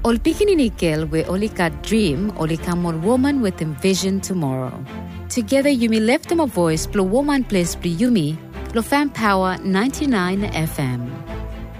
Ol pikininikil we olika dream olika more woman with envision tomorrow. Together you may lift them a voice, blow woman place, yumi, lo fan power 99 FM.